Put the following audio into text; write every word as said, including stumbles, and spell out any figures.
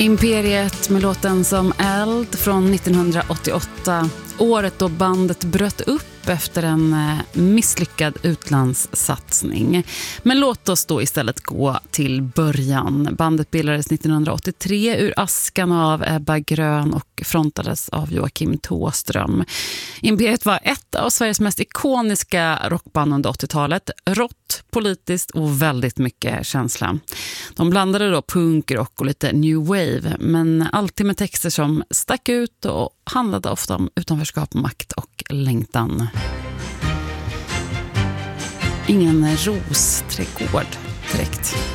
Imperiet med låten Som eld från nittonhundraåttioåtta, året då bandet bröt upp efter en misslyckad utlandssatsning. Men låt oss då istället gå till början. Bandet bildades nittonhundraåttiotre ur askan av Ebba Grön och frontades av Joakim Thåström. Imperiet var ett av Sveriges mest ikoniska rockband under åttiotalet. Rått, politiskt och väldigt mycket känsla. De blandade då punkrock och lite new wave, men alltid med texter som stack ut och handlade ofta om utanförskap, makt och längtan. Ingen rosträdgård direkt.